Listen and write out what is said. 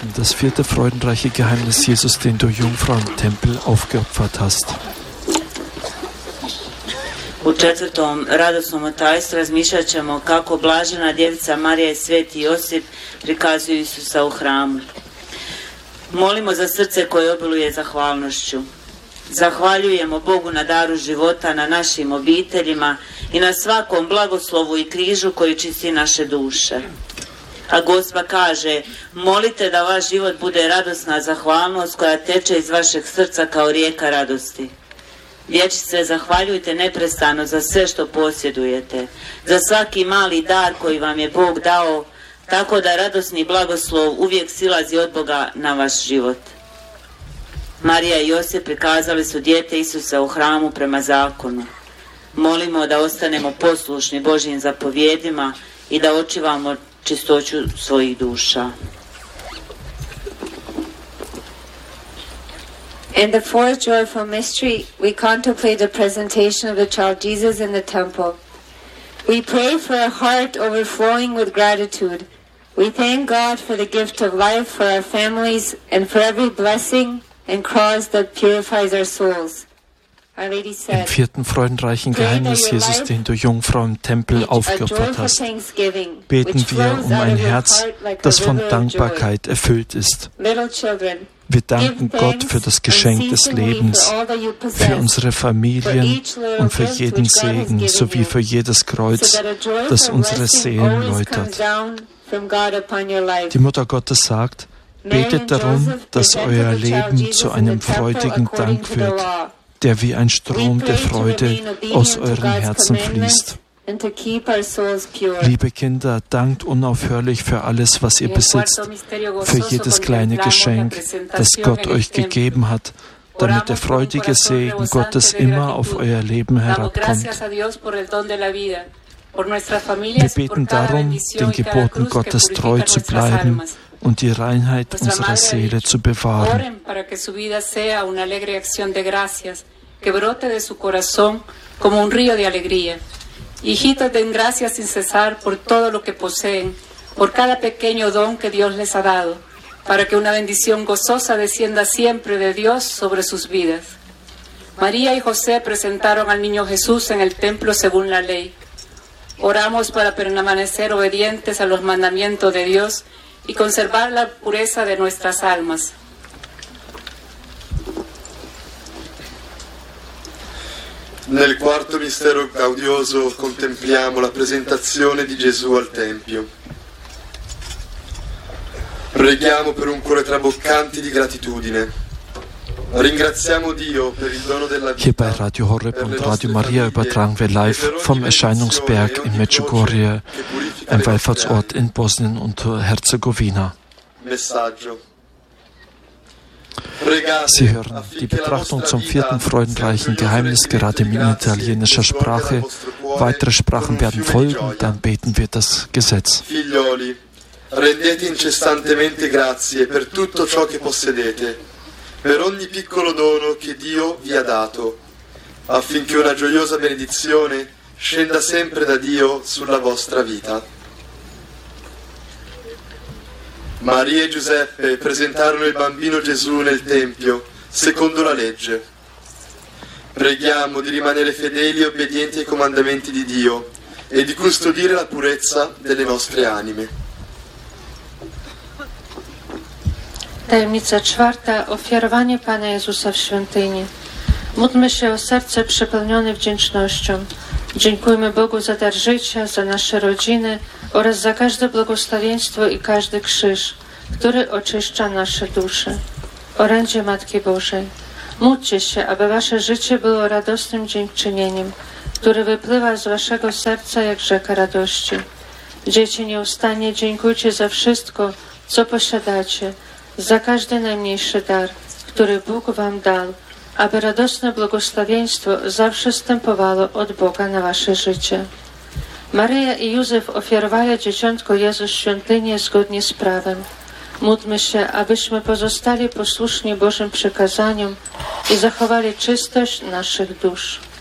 beten, das vierte freudenreiche Geheimnis Jesus, den du Jungfrau im Tempel aufgeopfert hast. U četvrtom radosnom tajstvu razmišljat ćemo kako blažena djevica Marija i sveti Josip prikazuju Isusa u hramu. Molimo za srce koje obiluje zahvalnošću. Zahvaljujemo Bogu na daru života, na našim obiteljima i na svakom blagoslovu i križu koji čisti naše duše. A Gospa kaže, molite da vaš život bude radosna zahvalnost koja teče iz vašeg srca kao rijeka radosti. Dječice, zahvaljujte neprestano za sve što posjedujete, za svaki mali dar koji vam je Bog dao, tako da radosni blagoslov uvijek silazi od Boga na vaš život. Marija i Josip prikazali su dijete Isusa u hramu prema zakonu. Molimo da ostanemo poslušni Božjim zapovjedima i da očuvamo čistoću svojih duša. In the fourth joyful mystery, we contemplate the presentation of the child Jesus in the temple. We pray for a heart overflowing with gratitude. We thank God for the gift of life, for our families, and for every blessing and cross that purifies our souls. Im vierten freudenreichen Geheimnis Jesus, den du Jungfrau im Tempel aufgeopfert hast, beten wir um ein Herz, das von Dankbarkeit erfüllt ist. Wir danken Gott für das Geschenk des Lebens, für unsere Familien und für jeden Segen sowie für jedes Kreuz, das unsere Seelen läutert. Die Mutter Gottes sagt, betet darum, dass euer Leben zu einem freudigen Dank wird, der wie ein Strom der Freude aus euren Herzen fließt. Liebe Kinder, dankt unaufhörlich für alles, was ihr besitzt, für jedes kleine Geschenk, das Gott euch gegeben hat, damit der freudige Segen Gottes immer auf euer Leben herabkommt. Wir beten darum, den Geboten Gottes treu zu bleiben und die Reinheit unserer Seele zu bewahren. Que brote de su corazón como un río de alegría. Hijitos, den gracias sin cesar por todo lo que poseen, por cada pequeño don que Dios les ha dado, para que una bendición gozosa descienda siempre de Dios sobre sus vidas. María y José presentaron al niño Jesús en el templo según la ley. Oramos para permanecer obedientes a los mandamientos de Dios y conservar la pureza de nuestras almas. Nel quarto mistero gaudioso contempliamo la presentazione di Gesù al Tempio. Preghiamo per un cuore traboccante di gratitudine. Ringraziamo Dio per il dono della vita. Hier bei Radio Horeb und Radio Maria übertragen wir live vom Erscheinungsberg in Medjugorje, ein Wallfahrtsort in Bosnien und Herzegowina. Messaggio. Sie hören die Betrachtung zum vierten freudenreichen Geheimnis, gerade in italienischer Sprache. Weitere Sprachen werden folgen, dann beten wir das Gesetz. Figlioli, rendete incessantemente grazie per tutto ciò che possedete, per ogni piccolo dono che Dio vi ha dato, affinché una gioiosa benedizione scenda sempre da Dio sulla vostra vita. Maria e Giuseppe presentarono il bambino Gesù nel Tempio, secondo la legge. Preghiamo di rimanere fedeli e obbedienti ai comandamenti di Dio e di custodire la purezza delle nostre anime. Tajemnica czwarta. Ofiarowanie Pana Jezusa w świątyni. Módlmy się o serce przepełnione wdzięcznością. Dziękujmy Bogu za dar życia, za nasze rodziny oraz za każde błogosławieństwo i każdy krzyż, który oczyszcza nasze dusze. Orędzie Matki Bożej, módlcie się, aby wasze życie było radosnym dziękczynieniem, które wypływa z waszego serca jak rzeka radości. Dzieci, nieustannie dziękujcie za wszystko, co posiadacie, za każdy najmniejszy dar, który Bóg wam dał, aby radosne błogosławieństwo zawsze stępowało od Boga na wasze życie. Maryja i Józef ofiarowali dzieciątko Jezus w świątyni zgodnie z prawem. Módlmy się, abyśmy pozostali posłuszni Bożym przykazaniom i zachowali czystość naszych dusz.